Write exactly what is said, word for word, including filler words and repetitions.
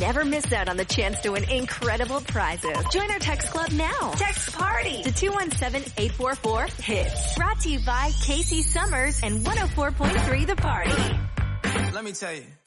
never miss out on the chance to win incredible prizes. Join our text club now. Text PARTY to two one seven, eight four four, HITS. Brought to you by Casey Summers and one oh four point three The Party. Let me tell you.